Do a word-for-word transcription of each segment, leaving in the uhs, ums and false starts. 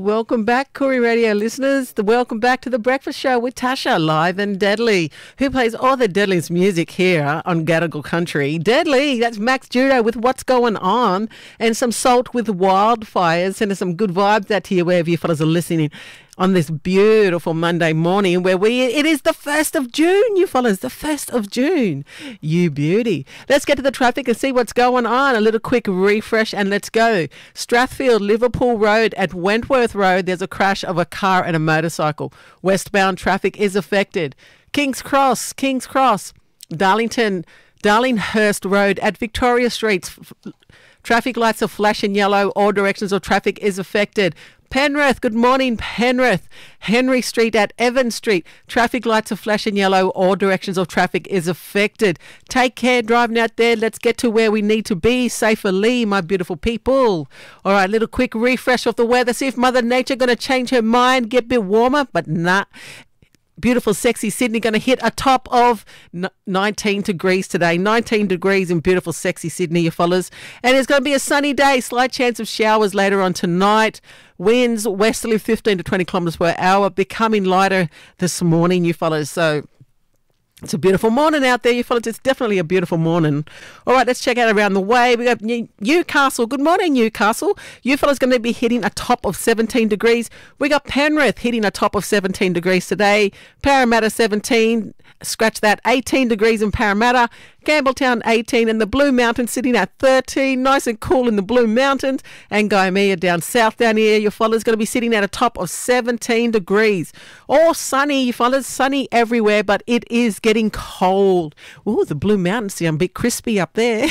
welcome back, Koori Radio listeners. The welcome back to the Breakfast Show with Tasha, live and Deadly, who plays all the Deadly's music here on Gadigal Country. Deadly, that's Max Judo with What's Going On, and some Salt with Wildfires, sending some good vibes out to you wherever you fellas are listening on this beautiful Monday morning where we, it is the first of June, you fellas, the first of June. You beauty. Let's get to the traffic and see what's going on. A little quick refresh and let's go. Strathfield, Liverpool Road at Wentworth Road, there's a crash of a car and a motorcycle. Westbound traffic is affected. King's Cross, King's Cross, Darlington, Darlinghurst Road at Victoria Street. Traffic lights are flashing yellow. All directions of traffic is affected. Penrith, good morning, Penrith. Henry Street at Evans Street. Traffic lights are flashing yellow. All directions of traffic is affected. Take care driving out there. Let's get to where we need to be safely, my beautiful people. All right, little quick refresh of the weather. See if Mother Nature going to change her mind, get a bit warmer, but nah. Beautiful, sexy Sydney going to hit a top of nineteen degrees today. nineteen degrees in beautiful, sexy Sydney, you fellas. And it's going to be a sunny day. Slight chance of showers later on tonight. Winds westerly fifteen to twenty kilometres per hour. Becoming lighter this morning, you fellas. So it's a beautiful morning out there, you fellas. It's definitely a beautiful morning. All right, let's check out around the way. We got Newcastle. Good morning, Newcastle. You fellas going to be hitting a top of seventeen degrees. We got Penrith hitting a top of seventeen degrees today. Parramatta seventeen. Scratch that. eighteen degrees in Parramatta. Campbelltown eighteen, and the Blue Mountains sitting at thirteen. Nice and cool in the Blue Mountains. And Gymea down south down here, your fellas going to be sitting at a top of seventeen degrees. All sunny, you fellas, sunny everywhere, but it is getting cold. Ooh, the Blue Mountains sound a bit crispy up there.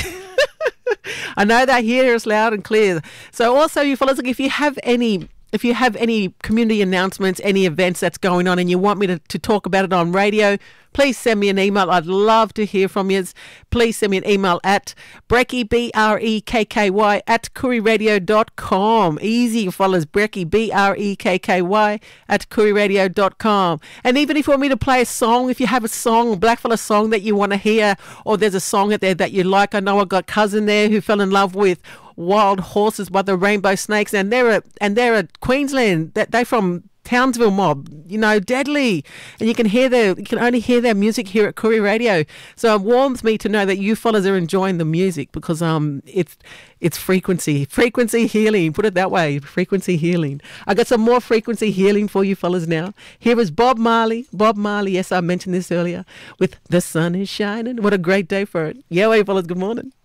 I know that here is loud and clear. So also, you fellas, look, if you have any... If you have any community announcements, any events that's going on and you want me to, to talk about it on radio, please send me an email. I'd love to hear from you. Please send me an email at Brekky, B R E K K Y, at koori radio dot com. Easy, fellas. Brekky, B R E K K Y, at koori radio dot com. And even if you want me to play a song, if you have a song, a blackfella song that you want to hear, or there's a song out there that you like, I know I've got a cousin there who fell in love with Wild Horses by the Rainbow Snakes, and they're a, and they're a Queensland. That they're from Townsville mob, you know, Deadly, and you can hear their, you can only hear their music here at Koori Radio. So it warms me to know that you fellas are enjoying the music because um, it's it's frequency, frequency healing. Put it that way, frequency healing. I got some more frequency healing for you fellas now. Here is Bob Marley, Bob Marley. Yes, I mentioned this earlier with "The Sun Is Shining." What a great day for it. Yeah, well, fellas. Good morning.